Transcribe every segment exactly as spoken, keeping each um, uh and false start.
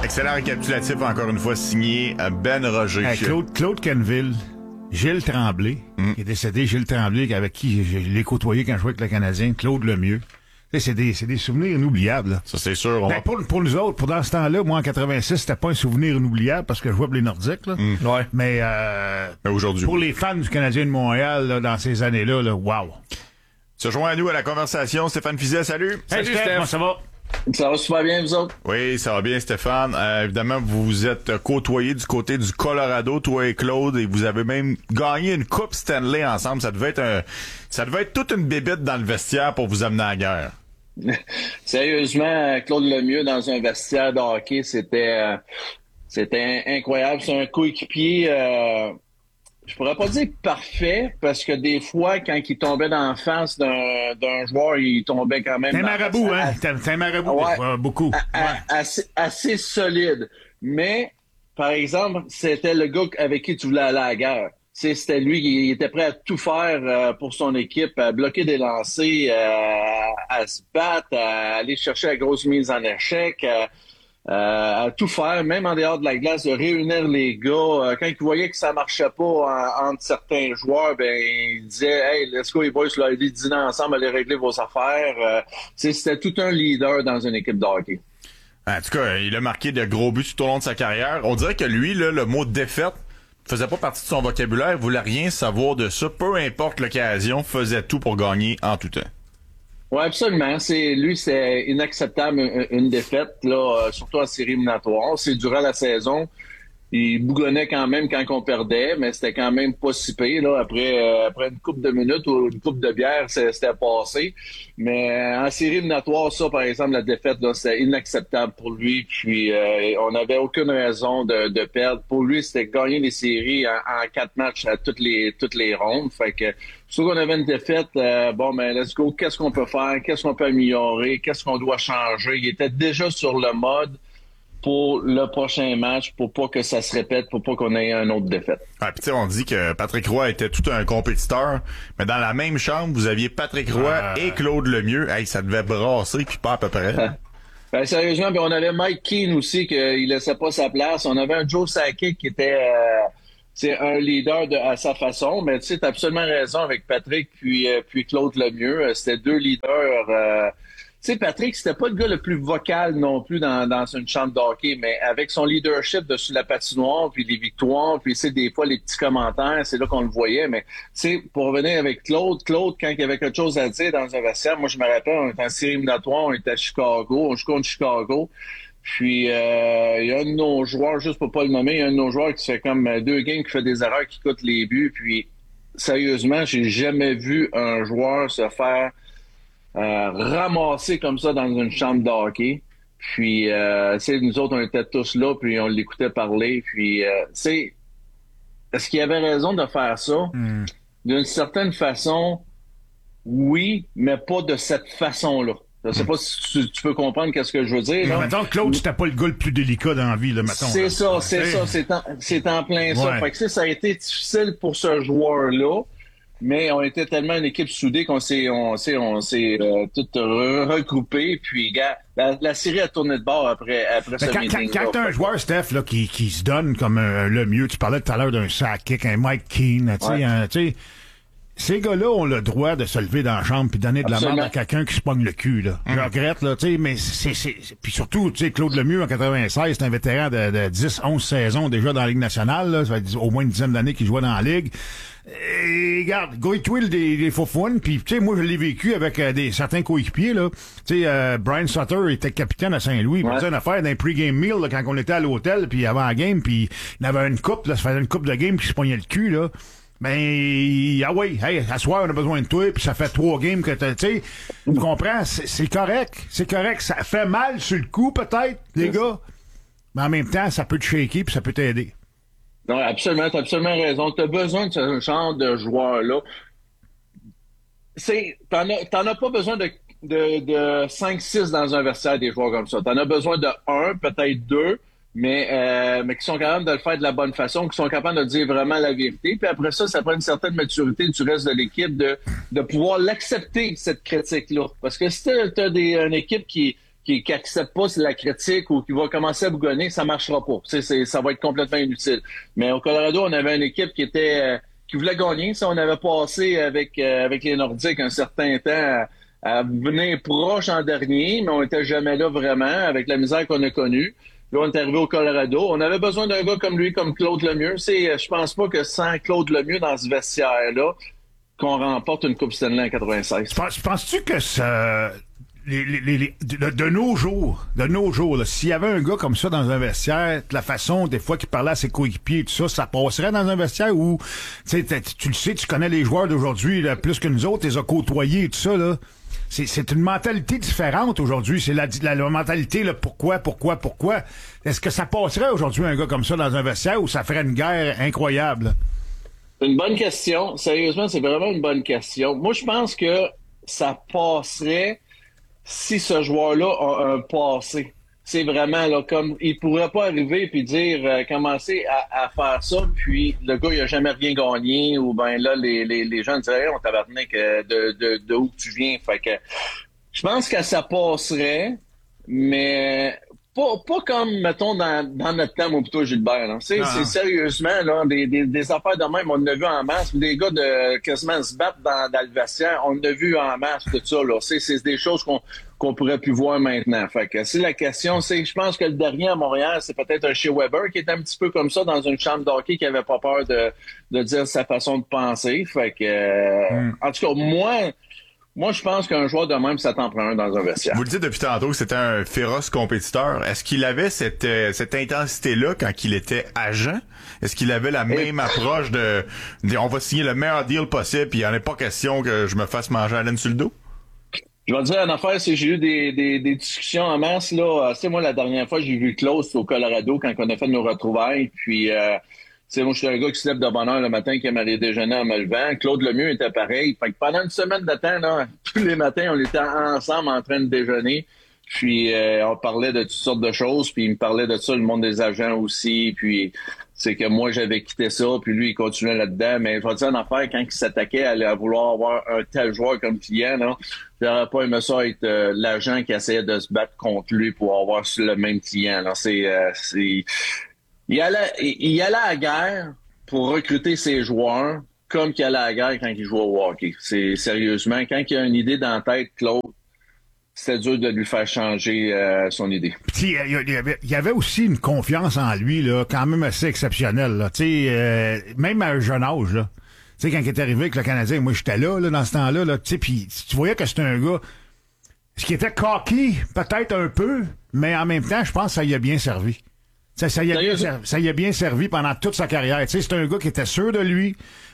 excellent récapitulatif, encore une fois, signé Ben Roger. Hey, Claude, Claude Kenville, Gilles Tremblay, mm. qui est décédé, Gilles Tremblay, avec qui je, je l'ai côtoyé quand je jouais avec le Canadien, Claude Lemieux. C'est des, c'est des souvenirs inoubliables. Là. Ça, c'est sûr. On ben, va... pour, pour nous autres, pour dans ce temps-là, moi, en quatre-vingt-six, c'était pas un souvenir inoubliable parce que je jouais pour les Nordiques. Là. Mm. Ouais. Mais, euh, Mais aujourd'hui, pour oui. les fans du Canadien de Montréal, là, dans ces années-là, là, wow. Se joint à nous à la conversation, Stéphane Fizet, salut. Salut, salut Steph, comment ça va? Ça va super bien, vous autres? Oui, ça va bien, Stéphane. Euh, évidemment, vous vous êtes côtoyés du côté du Colorado, toi et Claude, et vous avez même gagné une Coupe Stanley ensemble. Ça devait être un, ça devait être toute une bébête dans le vestiaire pour vous amener à la guerre. Sérieusement, Claude Lemieux dans un vestiaire de hockey, c'était euh, c'était incroyable. C'est un coéquipier, euh, je pourrais pas dire parfait, parce que des fois, quand il tombait dans la face d'un, d'un joueur, il tombait quand même... T'es un marabout, hein? T'es un marabout, ouais, des fois, beaucoup. À, à, ouais. assez, assez solide. Mais, par exemple, c'était le gars avec qui tu voulais aller à la guerre. T'sais, c'était lui qui était prêt à tout faire euh, pour son équipe, à bloquer des lancers, euh, à se battre, à aller chercher la grosse mise en échec, euh, euh, à tout faire, même en dehors de la glace, de réunir les gars. Euh, quand il voyait que ça marchait pas en, entre certains joueurs, ben il disait « Hey, let's go les boys, là, allez dîner ensemble, allez régler vos affaires. Euh, » C'était tout un leader dans une équipe de hockey. En tout cas, il a marqué de gros buts tout au long de sa carrière. On dirait que lui, là, le mot « défaite », faisait pas partie de son vocabulaire, voulait rien savoir de ça, peu importe l'occasion, faisait tout pour gagner en tout temps. Oui, absolument. C'est, lui, c'est inacceptable une, une défaite, là, euh, surtout en série éliminatoire. C'est durant la saison. Il bougonnait quand même quand on perdait, mais c'était quand même pas si pire, là. Après, euh, après une couple de minutes ou une coupe de bière, c'était passé. Mais euh, en série éliminatoire, ça, par exemple, la défaite, là, c'était inacceptable pour lui. Puis euh, on n'avait aucune raison de, de perdre. Pour lui, c'était gagner les séries en, en quatre matchs à toutes les toutes les rondes. Fait que surtout qu'on avait une défaite, euh, bon, ben let's go. Qu'est-ce qu'on peut faire? Qu'est-ce qu'on peut améliorer? Qu'est-ce qu'on doit changer? Il était déjà sur le mode pour le prochain match, pour pas que ça se répète, pour pas qu'on ait une autre défaite. Ah, puis tu sais, on dit que Patrick Roy était tout un compétiteur, mais dans la même chambre, vous aviez Patrick Roy ah. et Claude Lemieux. Hey, ça devait brasser, puis pas à peu près. Ben, sérieusement, ben, on avait Mike Keane aussi, qu'il laissait pas sa place. On avait un Joe Sakic qui était euh, c'est un leader de, à sa façon, mais tu sais, t'as absolument raison avec Patrick puis, euh, puis Claude Lemieux. C'était deux leaders... Euh, Tu sais, Patrick, c'était pas le gars le plus vocal non plus dans, dans une chambre de hockey, mais avec son leadership dessus la patinoire, puis les victoires, puis c'est des fois les petits commentaires, c'est là qu'on le voyait. Mais tu sais, pour revenir avec Claude, Claude, quand il y avait quelque chose à dire dans un vestiaire, moi je me rappelle, on était en série éliminatoire, on était à Chicago, on joue contre Chicago. Puis euh, il y a un de nos joueurs, juste pour pas le nommer, il y a un de nos joueurs qui fait comme deux games, qui fait des erreurs, qui coûtent les buts. Puis sérieusement, j'ai jamais vu un joueur se faire Euh, ramasser comme ça dans une chambre de hockey. Puis, euh, tu sais, nous autres, on était tous là, puis on l'écoutait parler. Puis, euh, tu sais, est-ce qu'il avait raison de faire ça? Mm. D'une certaine façon, oui, mais pas de cette façon-là. Je sais pas si tu, tu peux comprendre qu'est-ce que je veux dire. Mais mettons, Claude, c'était pas le gars le plus délicat dans la vie, là, mettons. C'est là. ça, c'est ça, c'est en, c'est en plein ouais. ça. Fait que ça a été difficile pour ce joueur-là. Mais on était tellement une équipe soudée qu'on s'est on s'est on s'est euh, tout regroupé, puis gars, la, la série a tourné de bord après après ce quand, meeting. Quand, quand t'as un joueur, Steph, là, qui qui se donne comme euh, le mieux, tu parlais tout à l'heure d'un Sakic, un Mike Keane, tu sais, ouais. tu sais, ces gars-là ont le droit de se lever dans la chambre puis donner de Absolument. La merde à quelqu'un qui se pogne le cul, là. Mmh. Je regrette, là, tu sais, mais c'est c'est puis surtout, tu sais, Claude Lemieux en quatre-vingt-seize, c'est un vétéran de, de dix, onze saisons déjà dans la Ligue nationale, là, ça fait au moins une dizaine d'années qu'il jouait dans la Ligue. Et regarde, go Twill des, des faux fun, puis tu sais, moi je l'ai vécu avec euh, des certains coéquipiers là. Tu sais, euh, Brian Sutter était capitaine à Saint-Louis. Ouais. Il faisait une affaire d'un pre-game meal là, quand on était à l'hôtel, puis avant la game, puis il avait une coupe, là, ça faisait une coupe de game, puis il se pognait le cul là. Ben ah oui, hey, à soir on a besoin de toi, puis ça fait trois games que tu sais, tu comprends, c'est, c'est correct, c'est correct, ça fait mal sur le coup peut-être, les yes. gars, mais en même temps ça peut te shaker puis ça peut t'aider. Non, absolument, t'as absolument raison. T'as besoin de ce genre de joueur-là. C'est, t'en as, t'en as pas besoin de, de, de cinq six dans un vestiaire des joueurs comme ça. T'en as besoin de un, peut-être deux, mais, euh, mais qui sont capables de le faire de la bonne façon, qui sont capables de dire vraiment la vérité. Puis après ça, ça prend une certaine maturité du reste de l'équipe de, de pouvoir l'accepter, cette critique-là. Parce que si t'as, t'as des, une équipe qui, qui qui accepte pas la critique ou qui va commencer à bougonner, ça marchera pas. C'est, c'est, ça va être complètement inutile. Mais au Colorado, on avait une équipe qui était euh, qui voulait gagner. Ça, on avait passé avec euh, avec les Nordiques un certain temps à, à venir proche en dernier, mais on était jamais là vraiment avec la misère qu'on a connue. Là, on est arrivé au Colorado. On avait besoin d'un gars comme lui, comme Claude Lemieux. C'est, je pense pas que sans Claude Lemieux dans ce vestiaire-là, qu'on remporte une Coupe Stanley en quatre-vingt-seize. Penses-tu que ça... Les, les, les, de, de nos jours, de nos jours, là, s'il y avait un gars comme ça dans un vestiaire, la façon des fois qu'il parlait à ses coéquipiers et tout ça, ça passerait dans un vestiaire où, tu sais, tu le sais, tu connais les joueurs d'aujourd'hui là, plus que nous autres, les as côtoyés et tout ça, là. C'est, c'est une mentalité différente aujourd'hui. C'est la, la, la mentalité, là, pourquoi, pourquoi, pourquoi. Est-ce que ça passerait aujourd'hui un gars comme ça dans un vestiaire ou ça ferait une guerre incroyable? C'est une bonne question. Sérieusement, c'est vraiment une bonne question. Moi, je pense que ça passerait si ce joueur-là a un passé. C'est vraiment là comme il pourrait pas arriver puis dire euh, commencer à, à faire ça puis le gars il a jamais rien gagné ou ben là les les, les gens diraient on tabarnak que de, de de où tu viens. Fait que je pense que ça passerait, mais pas pas comme mettons dans dans notre temps mon plutôt Gilbert là. C'est, c'est sérieusement là des, des des affaires de même on en a vu en masse, des gars de quasiment se battre dans, dans le vestiaire, on en a vu en masse tout ça là. C'est c'est des choses qu'on qu'on pourrait plus voir maintenant. Fait que si la question, c'est je pense que le dernier à Montréal, c'est peut-être un Shea Weber qui est un petit peu comme ça dans une chambre d'hockey qui avait pas peur de, de dire sa façon de penser. Fait que euh, mm. en tout cas, moi, moi je pense qu'un joueur de même, ça t'en prend un dans un vestiaire. Vous le dites depuis tantôt que c'était un féroce compétiteur. Est-ce qu'il avait cette, euh, cette intensité-là quand il était agent? Est-ce qu'il avait la même Et... approche de, de on va signer le meilleur deal possible puis il n'y en a pas question que je me fasse manger à laine sur le dos? Je vais te dire une affaire, c'est j'ai eu des, des, des discussions en masse, là. Tu sais, moi, la dernière fois, j'ai vu Claude au Colorado quand on a fait nos retrouvailles. Puis, euh, tu sais, moi, je suis un gars qui se lève de bonne heure le matin, qui aime aller déjeuner en me levant. Claude Lemieux était pareil. Fait que pendant une semaine de temps, là, tous les matins, on était ensemble en train de déjeuner. Puis, euh, on parlait de toutes sortes de choses. Puis, il me parlait de ça, le monde des agents aussi. Puis, c'est que moi, j'avais quitté ça, puis lui, il continuait là-dedans. Mais je vais te dire une affaire, quand il s'attaquait à, à vouloir avoir un tel joueur comme client, là, j'aurais pas aimé ça être euh, l'agent qui essayait de se battre contre lui pour avoir le même client. Là. C'est, euh, c'est... Il, allait, il allait à la guerre pour recruter ses joueurs comme qu'il allait à la guerre quand il jouait au hockey. C'est sérieusement, quand il a une idée dans la tête, Claude, c'était dur de lui faire changer euh, son idée. Puis, il y, avait, il y avait aussi une confiance en lui, là, quand même assez exceptionnelle. Là. Euh, même à un jeune âge, là. Tu sais, quand il est arrivé avec le Canadien, moi j'étais là, là, dans ce temps-là, là, tu sais, puis tu voyais que c'était un gars, ce qui était cocky, peut-être un peu, mais en même temps, je pense que ça y a bien servi. Ça, ça, y a bien servi, ça y a bien servi pendant toute sa carrière. Tu sais, c'est un gars qui était sûr de lui.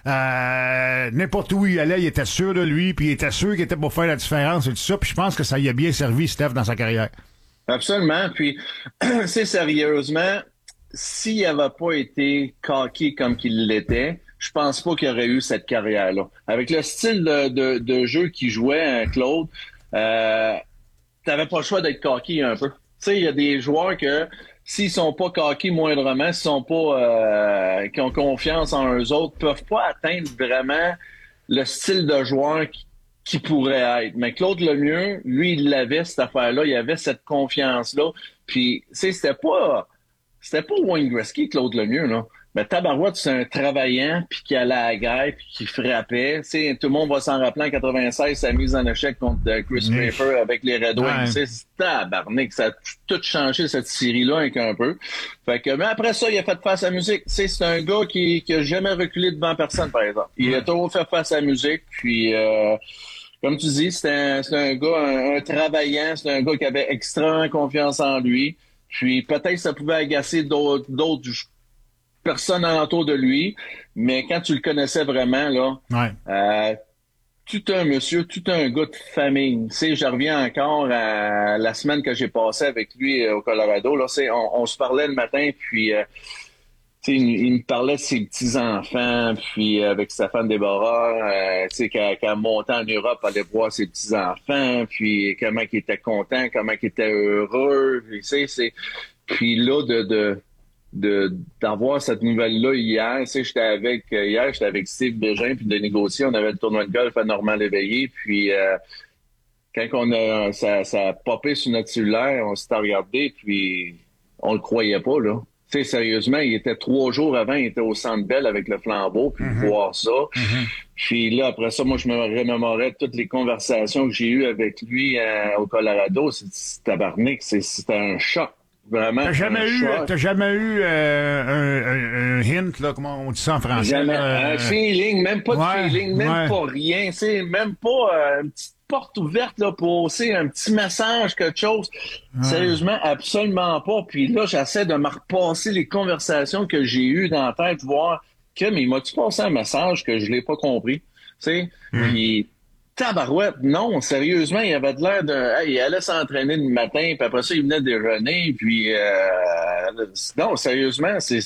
Euh, n'importe où il allait, il était sûr de lui, puis il était sûr qu'il était pour faire la différence et tout ça. Puis je pense que ça y a bien servi, Steph, dans sa carrière. Absolument. Puis, c'est sérieusement, s'il n'avait pas été cocky comme qu'il l'était, je pense pas qu'il aurait eu cette carrière-là. Avec le style de, de, de jeu qu'il jouait, hein, Claude, euh, t'avais pas le choix d'être cocky un peu. Tu sais, il y a des joueurs que s'ils sont pas cocky moindrement, s'ils sont pas euh, qui ont confiance en eux autres, peuvent pas atteindre vraiment le style de joueur qui, qui pourrait être. Mais Claude Lemieux, lui, il l'avait cette affaire-là, il avait cette confiance-là. Puis, tu sais, c'était pas c'était pas Wayne Gretzky, Claude Lemieux, là. Mais tabarouette, c'est un travaillant, puis qui allait à la guerre, puis qui frappait. Tu sais, tout le monde va s'en rappeler en quatre-vingt-seize, sa mise en échec contre Chris Draper avec les Red Wings. Ouais. C'est tabarnak, ça a tout changé cette série-là avec un peu. Fait que, mais après ça, il a fait face à la musique. Tu sais, c'est un gars qui, qui a jamais reculé devant personne, par exemple. Il a toujours fait face à la musique, puis euh, comme tu dis, c'est un, c'est un gars, un, un travaillant, c'est un gars qui avait extrêmement confiance en lui. Puis peut-être ça pouvait agacer d'autres, d'autres personnes alentour de lui, mais quand tu le connaissais vraiment, là, ouais. euh, tout un monsieur, tout un gars de famille. Tu sais, je reviens encore à la semaine que j'ai passée avec lui au Colorado. Là, c'est, on, on se parlait le matin, puis euh, tu sais, il, il me parlait de ses petits-enfants, puis euh, avec sa femme Déborah, euh, tu sais, qu'elle, qu'elle montait en Europe, aller voir ses petits-enfants, puis comment il était content, comment il était heureux, tu sais, c'est... Puis là, de... de de d'avoir cette nouvelle-là hier. Tu sais, j'étais avec hier, j'étais avec Steve Bégin puis de négocier. On avait le tournoi de golf à Normand-Léveillé. Puis euh, quand on a, ça, ça a popé sur notre cellulaire, on s'est regardé, puis on le croyait pas, là. Tu sais, sérieusement, il était trois jours avant, il était au Centre Bell avec le flambeau, puis mm-hmm. voir ça. Mm-hmm. Puis là, après ça, moi, je me remémorais toutes les conversations que j'ai eues avec lui euh, au Colorado. C'est, c'est tabarnak, c'est, c'était un choc. Vraiment. T'as jamais un eu, choc. t'as jamais eu euh, un, un, un hint, là, comment on dit ça en français? Jamais. Là, un feeling, même pas de ouais, feeling, même ouais. pas rien. C'est même pas euh, une petite porte ouverte là pour aussi un petit message, quelque chose. Ouais. Sérieusement, absolument pas. Puis là, j'essaie de me repasser les conversations que j'ai eues dans la tête, voir que mais il m'a-tu passé un message que je l'ai pas compris. Tu sais, mm. Puis tabarouette, non, sérieusement, il avait de l'air de... Hey, il allait s'entraîner le matin, puis après ça, il venait déjeuner, puis... Euh, non, sérieusement, c'est...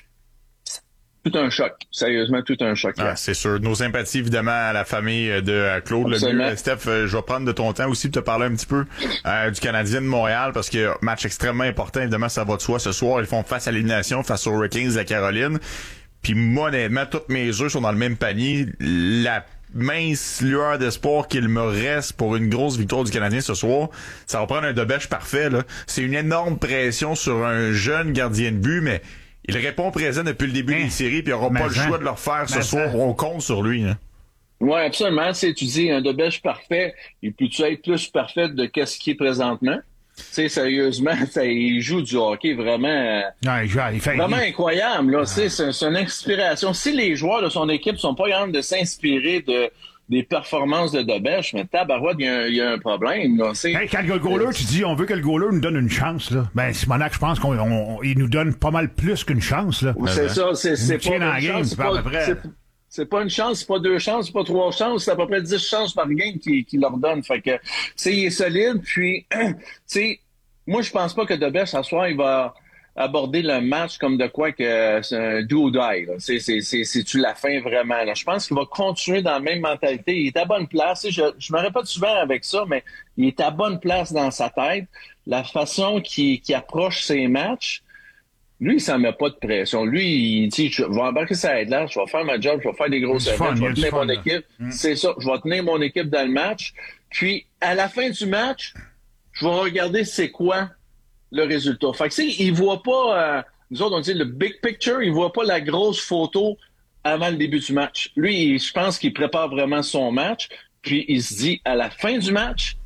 Tout un choc. Sérieusement, tout un choc. Ah, c'est sûr. Nos sympathies, évidemment, à la famille de Claude Lemieux. Steph, je vais prendre de ton temps aussi pour te parler un petit peu euh, du Canadien de Montréal, parce que match extrêmement important, évidemment, ça va de soi. Ce soir, ils font face à l'élimination face aux Hurricanes de la Caroline. Puis moi, honnêtement, tous mes œufs sont dans le même panier. La mince lueur d'espoir qu'il me reste pour une grosse victoire du Canadien ce soir, ça va prendre un debèche parfait, là. C'est une énorme pression sur un jeune gardien de but, mais il répond présent depuis le début hein? des séries, puis il n'aura pas le choix de le refaire ce soir. On compte sur lui. Hein? Oui, absolument. Tu sais, tu dis un debèche parfait, il peut-tu être plus parfait de qu'est-ce qu'il est présentement? Tu sais, sérieusement, ça, il joue du hockey vraiment, non, il joue, il fait, vraiment il... incroyable. Là. Ah. C'est, c'est une inspiration. Si les joueurs de son équipe sont pas capables de s'inspirer de des performances de Debèche, mais tabarouette, il y, a un, il y a un problème. Là. C'est, hey, quand le goaler, tu dis, on veut que le goaler nous donne une chance. Là. Ben, Simonac, je pense qu'il nous donne pas mal plus qu'une chance. Là. C'est ça, c'est, c'est pas une game, chance. C'est pas, c'est, c'est pas une chance, c'est pas deux chances, c'est pas trois chances, c'est à peu près dix chances par game qu'il, qu'il leur donne. Fait que, tu sais, il est solide, puis, tu sais, moi, je pense pas que Debèche, ce soir, il va aborder le match comme de quoi que c'est un do or die. Là. C'est, c'est, c'est, c'est-tu la fin vraiment? Là. Je pense qu'il va continuer dans la même mentalité. Il est à bonne place. Je, je me répète souvent avec ça, mais il est à bonne place dans sa tête. La façon qu'il, qu'il approche ses matchs, lui, il s'en met pas de pression. Lui, il dit, je vais embarquer ça aide là, je vais faire ma job, je vais faire des grosses événements, je vais tenir mon équipe. Mm. C'est ça, je vais tenir mon équipe dans le match. Puis, à la fin du match, je vais regarder c'est quoi le résultat. Fait que, tu sais, il voit pas, euh, nous autres, on dit le big picture, il voit pas la grosse photo avant le début du match. Lui, je pense qu'il prépare vraiment son match, puis il se dit, à la fin du match,